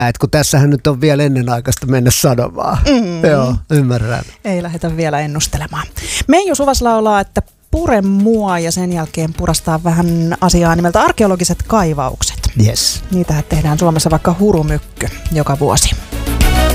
Et kun tässähän nyt on vielä ennenaikaista mennä sanomaan. Joo, ymmärrän. Ei lähdetä vielä ennustelemaan. Meiju Suvas laulaa, että pure mua ja sen jälkeen purastaa vähän asiaa nimeltä arkeologiset kaivaukset. Yes. Niitähän tehdään Suomessa vaikka hurumykky joka vuosi.